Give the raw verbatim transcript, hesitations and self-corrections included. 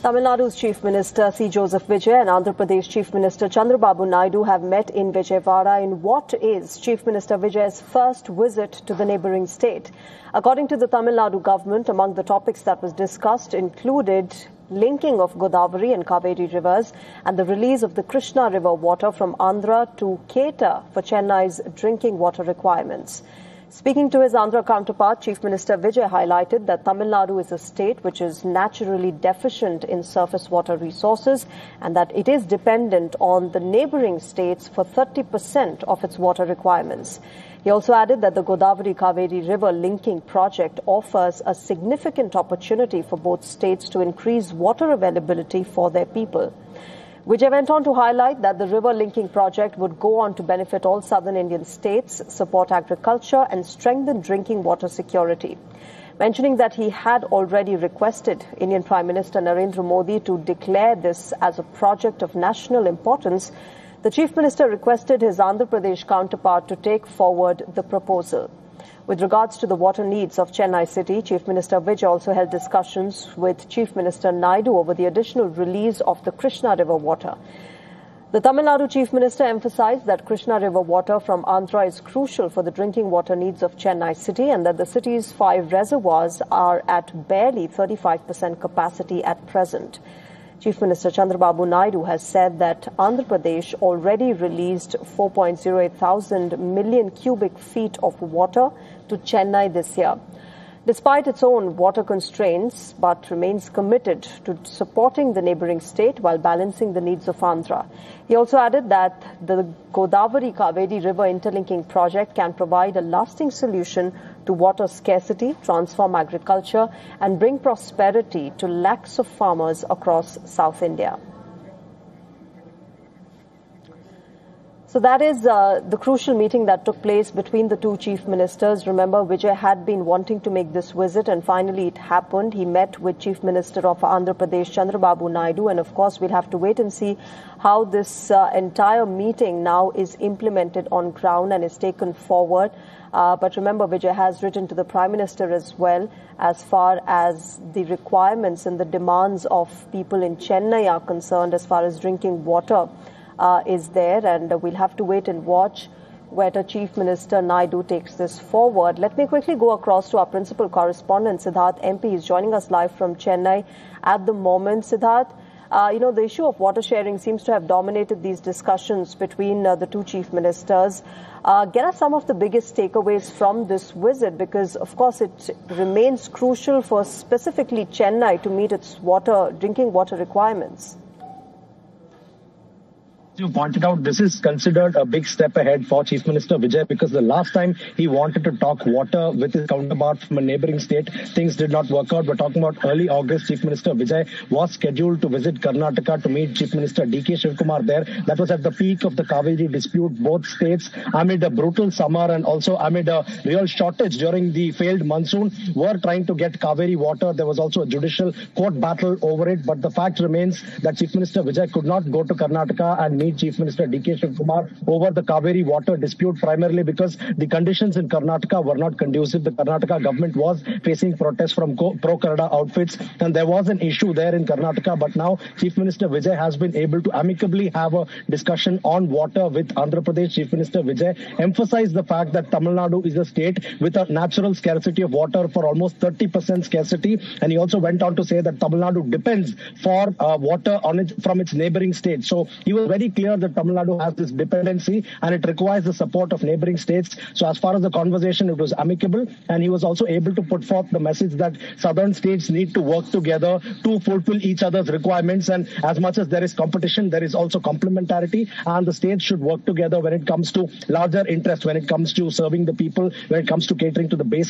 Tamil Nadu's Chief Minister C. Joseph Vijay and Andhra Pradesh Chief Minister Chandrababu Naidu have met in Vijayawada in what is Chief Minister Vijay's first visit to the neighbouring state. According to the Tamil Nadu government, among the topics that was discussed included linking of Godavari and Kaveri rivers and the release of the Krishna river water from Andhra to cater for Chennai's drinking water requirements. Speaking to his Andhra counterpart, Chief Minister Vijay highlighted that Tamil Nadu is a state which is naturally deficient in surface water resources and that it is dependent on the neighbouring states for thirty percent of its water requirements. He also added that the Godavari-Kaveri river linking project offers a significant opportunity for both states to increase water availability for their people. Vijay went on to highlight that the river linking project would go on to benefit all southern Indian states, support agriculture and strengthen drinking water security. Mentioning that he had already requested Indian Prime Minister Narendra Modi to declare this as a project of national importance, the Chief Minister requested his Andhra Pradesh counterpart to take forward the proposal. With regards to the water needs of Chennai city, Chief Minister Vijay also held discussions with Chief Minister Naidu over the additional release of the Krishna river water. The Tamil Nadu Chief Minister emphasized that Krishna river water from Andhra is crucial for the drinking water needs of Chennai city and that the city's five reservoirs are at barely thirty-five percent capacity at present. Chief Minister Chandrababu Naidu has said that Andhra Pradesh already released four point zero eight thousand million cubic feet of water to Chennai this year. Despite its own water constraints, but remains committed to supporting the neighbouring state while balancing the needs of Andhra. He also added that the Godavari-Kaveri river interlinking project can provide a lasting solution to water scarcity, transform agriculture and bring prosperity to lakhs of farmers across South India. So that is uh, the crucial meeting that took place between the two chief ministers. Remember, Vijay had been wanting to make this visit and finally it happened. He met with Chief Minister of Andhra Pradesh, Chandrababu Naidu, and of course we'll have to wait and see how this uh, entire meeting now is implemented on ground and is taken forward. Uh, but remember, Vijay has written to the Prime Minister as well as far as the requirements and the demands of people in Chennai are concerned as far as drinking water uh, is there. And uh, we'll have to wait and watch whether Chief Minister Naidu takes this forward. Let me quickly go across to our principal correspondent, Siddharth M P. is joining us live from Chennai at the moment. Siddharth, Uh, you know, the issue of water sharing seems to have dominated these discussions between uh, the two chief ministers. Uh, get us some of the biggest takeaways from this visit, because, of course, it remains crucial for specifically Chennai to meet its water, drinking water requirements. You pointed out, this is considered a big step ahead for Chief Minister Vijay, because the last time he wanted to talk water with his counterpart from a neighbouring state, things did not work out. We're talking about early August. Chief Minister Vijay was scheduled to visit Karnataka to meet Chief Minister D K Shivkumar there. That was at the peak of the Kaveri dispute. Both states, amid a brutal summer and also amid a real shortage during the failed monsoon, were trying to get Kaveri water. There was also a judicial court battle over it. But the fact remains that Chief Minister Vijay could not go to Karnataka and meet Chief Minister D K Shivkumar over the Kaveri water dispute, primarily because the conditions in Karnataka were not conducive. The Karnataka government was facing protests from pro-Karada outfits, and there was an issue there in Karnataka. But now Chief Minister Vijay has been able to amicably have a discussion on water with Andhra Pradesh. Chief Minister Vijay emphasized the fact that Tamil Nadu is a state with a natural scarcity of water for almost thirty percent scarcity. And he also went on to say that Tamil Nadu depends for uh, water on it from its neighbouring states. So he was very clear that Tamil Nadu has this dependency and it requires the support of neighbouring states. So as far as the conversation, it was amicable, and he was also able to put forth the message that southern states need to work together to fulfill each other's requirements, and as much as there is competition, there is also complementarity, and the states should work together when it comes to larger interests, when it comes to serving the people, when it comes to catering to the base